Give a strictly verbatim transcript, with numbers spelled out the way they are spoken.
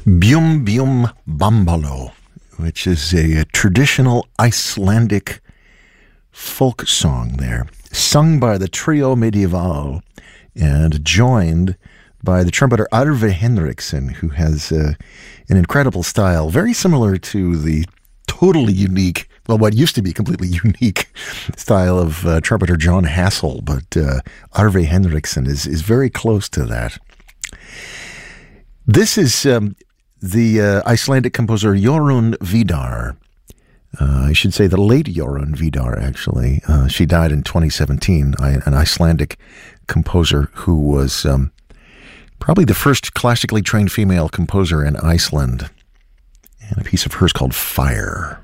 Bjum Bjum Bambalo, which is a, a traditional Icelandic folk song there, sung by the Trio Medieval and joined by the trumpeter Arve Henriksen, who has uh, an incredible style, very similar to the totally unique, well, what used to be completely unique style of uh, trumpeter John Hassel, but uh, Arve Henriksen is, is very close to that. This is um, the uh, Icelandic composer Jorunn Vidar. Uh, I should say the late Jorunn Vidar, actually. Uh, she died in twenty seventeen, I, an Icelandic composer who was um, probably the first classically trained female composer in Iceland. And a piece of hers called Fire.